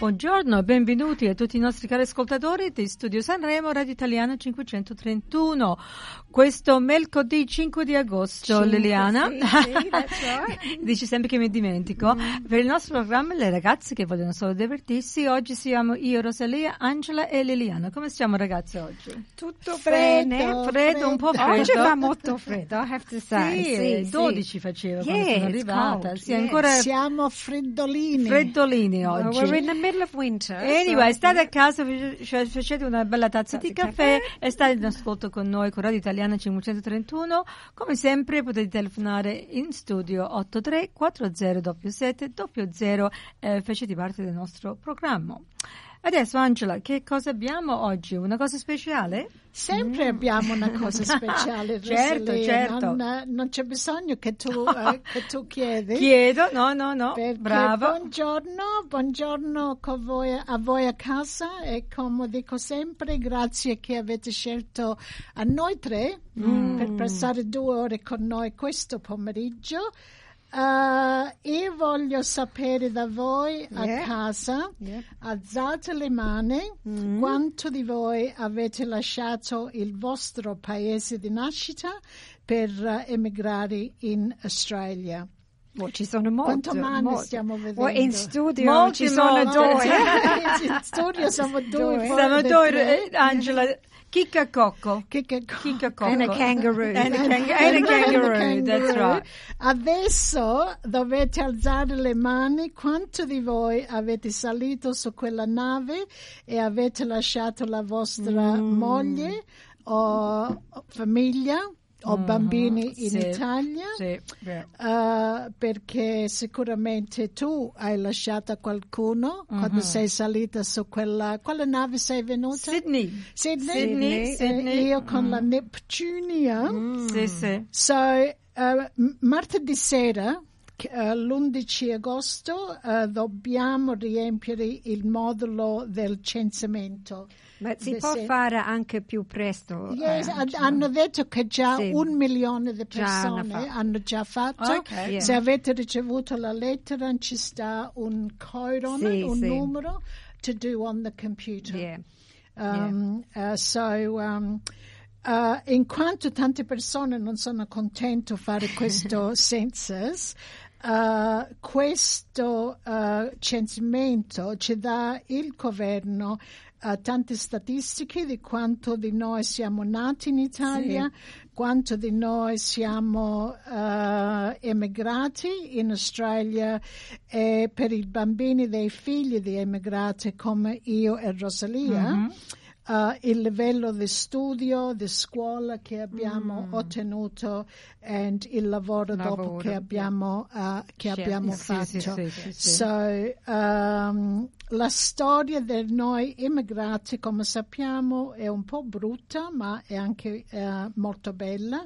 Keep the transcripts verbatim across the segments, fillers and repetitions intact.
Buongiorno e benvenuti a tutti i nostri cari ascoltatori di Studio Sanremo Radio Italiana cinquecentotrentuno. Questo mercoledì cinque di agosto, cinque, Liliana, sì, sì, that's right. dici sempre che mi dimentico, mm. per il nostro programma Le ragazze che vogliono solo divertirsi. Oggi siamo io, Rosalia, Angela e Liliana. Come stiamo ragazze oggi? Tutto freddo, bene. Freddo, freddo, un po' freddo. Oggi fa molto freddo, I have to say. Sì, sì dodici sì. faceva yeah, quando sono arrivata. Cold, Sì, yeah. ancora Siamo freddolini. freddolini oggi. Well, we're in the middle of winter. Anyway, so, state yeah. a casa, facete una bella tazza di caffè, caffè e state in ascolto con noi con Radio Italiana cinquecentotrentuno. Come sempre potete telefonare in studio otto tre quattro zero sette sette zero zero e facete parte del nostro programma. Adesso Angela, che cosa abbiamo oggi? Una cosa speciale? Sempre mm. abbiamo una cosa speciale. certo, Rosalia. certo. Non, non c'è bisogno che tu, uh, che tu chiedi. Chiedo, no, no, no, Perché bravo. Buongiorno, buongiorno con voi, a voi a casa e come dico sempre, grazie che avete scelto a noi tre mm. per passare due ore con noi questo pomeriggio. Uh, io voglio sapere da voi a yeah. casa, yeah. alzate le mani, mm. quanto di voi avete lasciato il vostro paese di nascita per uh, emigrare in Australia? Oh, ci sono molti. Quante mani molti. stiamo vedendo? Oh, in studio molti, ci sono molti. due. In studio siamo due. Siamo due, Angela. Chicca Cocco. Chicca Cocco. Chicca Cocco. And a kangaroo. And a, kang- and a kangaroo, that's right. Adesso dovete alzare le mani. Quanto di voi avete salito su quella nave e avete lasciato la vostra mm. moglie o famiglia? o bambini in sì, Italia sì, uh, perché sicuramente tu hai lasciato qualcuno uh-huh. quando sei salita su quella quale nave sei venuta? Sydney Sydney, Sydney, Sydney. Eh, io con mm. la Neptunia mm. sì, sì. So uh, martedì sera Uh, l'undici agosto uh, dobbiamo riempire il modulo del censimento. Ma si De può se- fare anche più presto? Yes, eh, ad- cioè. hanno detto che già sì. un milione di persone già hanno già fatto. Okay. Yeah. Se avete ricevuto la lettera ci sta un codone, sì, un sì. numero to do on the computer. Yeah. Um, yeah. Uh, so um, Uh, in quanto tante persone non sono contente di fare questo census, uh, questo uh, censimento ci dà il governo uh, tante statistiche di quanto di noi siamo nati in Italia, sì. quanto di noi siamo uh, emigrati in Australia e per i bambini dei figli di emigrati come io e Rosalia. Mm-hmm. Uh, il livello di studio, di scuola che abbiamo mm. ottenuto e il lavoro, lavoro dopo che abbiamo, uh, che abbiamo sì, fatto. Sì, sì, sì, sì. So, um, la storia di noi immigrati, come sappiamo, è un po' brutta, ma è anche uh, molto bella.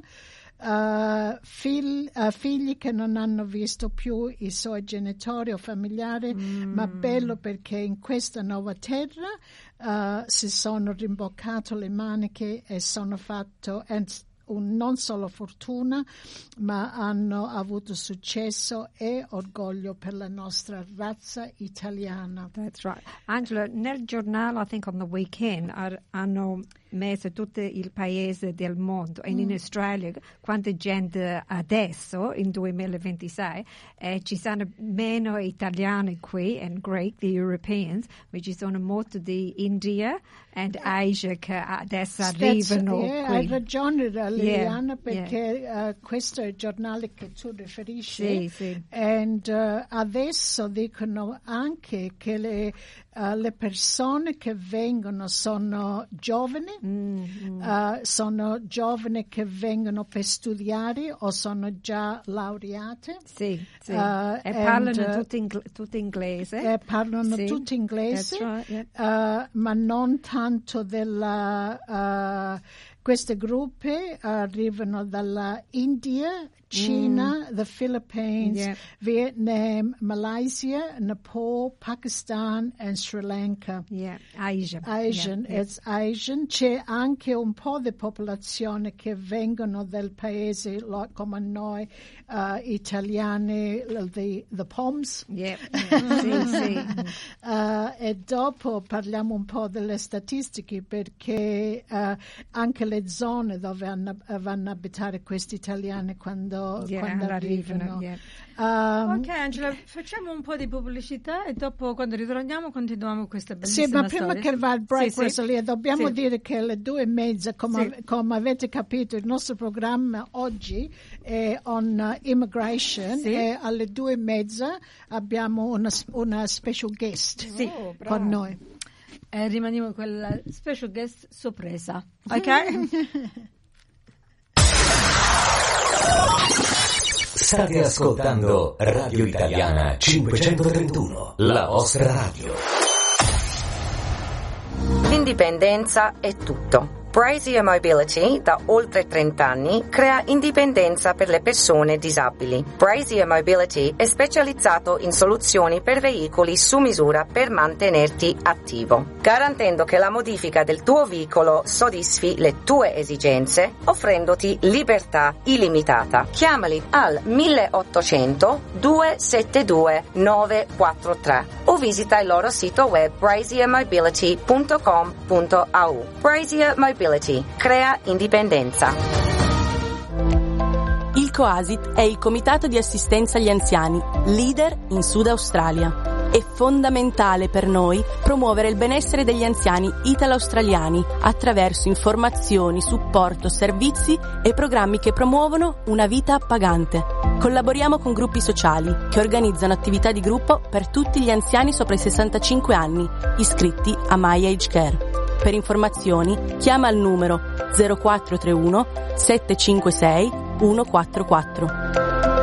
Uh, figli, uh, figli che non hanno visto più i suoi genitori o familiari, mm. ma bello perché in questa nuova terra uh, si sono rimboccato le maniche e sono fatto un, non solo fortuna, ma hanno avuto successo e orgoglio per la nostra razza italiana. That's right. Angela, nel giornale, I think on the weekend, ar- hanno messo tutto il paese del mondo e mm. in Australia quanta gente adesso in duemilaventisei eh, ci sono meno italiani qui and Greek, the Europeans, ma ci sono molti di India and Asia che adesso Spezzo, arrivano yeah, qui. Hai ragione Liliana, yeah, perché yeah. Uh, questo è il giornale che tu riferisci sì, sì. and uh, adesso dicono anche che le Uh, le persone che vengono sono giovani, mm-hmm. uh, sono giovani che vengono per studiare o sono già laureate. Sì, sì. Uh, e parlano and, uh, tutto, ingl- tutto inglese. E parlano sì. tutto inglese, That's right, yeah. uh, ma non tanto della... Uh, questi gruppi arrivano dalla India, Cina, mm. the Philippines, yeah. Vietnam, Malaysia, Nepal, Pakistan and Sri Lanka. Yeah, Asian. Asian, yeah, it's yeah. Asian. C'è anche un po' di popolazione che vengono dal paese come noi, uh, italiani, the, the Poms. Yeah, yeah. sì, sì. uh, e dopo parliamo un po' delle statistiche, perché uh, anche le zone dove hanno, vanno a abitare questi italiani quando, yeah, quando arrivano. arrivano yeah. Um, ok Angela, facciamo un po' di pubblicità e dopo quando ritorniamo continuiamo questa bellissima sì, ma storia. prima che va il break, sì, Rosalia, sì. dobbiamo sì. dire che alle due e mezza, come, sì. come avete capito, il nostro programma oggi è on uh, immigration sì. e alle due e mezza abbiamo una, una special guest sì. oh, con noi. Eh, rimaniamo quella special guest sorpresa, ok? State ascoltando Radio Italiana cinquecentotrentuno, la vostra radio. L'indipendenza è tutto. Brazier Mobility, da oltre trenta anni, crea indipendenza per le persone disabili. Brazier Mobility è specializzato in soluzioni per veicoli su misura per mantenerti attivo, garantendo che la modifica del tuo veicolo soddisfi le tue esigenze, offrendoti libertà illimitata. Chiamali al milleottocento duecentosettantadue novecentoquarantatré o visita il loro sito web brazier mobility punto com punto a u. Brazier Mobility crea indipendenza. Il COASIT è il Comitato di Assistenza agli Anziani, leader in Sud Australia. È fondamentale per noi promuovere il benessere degli anziani italo-australiani attraverso informazioni, supporto, servizi e programmi che promuovono una vita appagante. Collaboriamo con gruppi sociali che organizzano attività di gruppo per tutti gli anziani sopra i sessantacinque anni, iscritti a My Age Care. Per informazioni chiama al numero zero quattro tre uno sette cinque sei uno quattro quattro.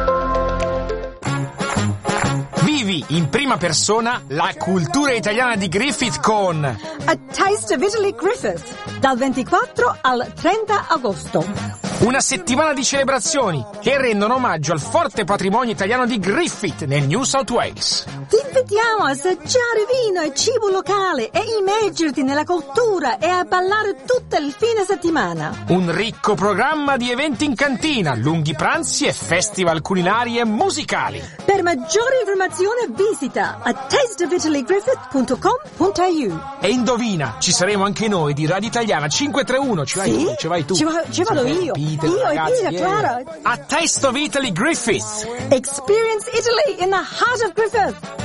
Vivi in prima persona la cultura italiana di Griffith con A Taste of Italy Griffith, dal ventiquattro al trenta agosto. una settimana di celebrazioni che rendono omaggio al forte patrimonio italiano di Griffith nel New South Wales. Ti invitiamo a assaggiare vino e cibo locale e immergerti nella cultura e a ballare tutto il fine settimana. Un ricco programma di eventi in cantina, lunghi pranzi e festival culinari e musicali. Per maggiori informazioni visita a taste of italy griffith punto com punto a u. E indovina, ci saremo anche noi di Radio Italiana cinquecentotrentuno. Ci vai sì? tu, ci vai tu. Ci, va, ci vado io. Peter, io ragazzi, e Peter, yeah. Clara. A Taste of Italy Griffith. Experience Italy in the heart of Griffith.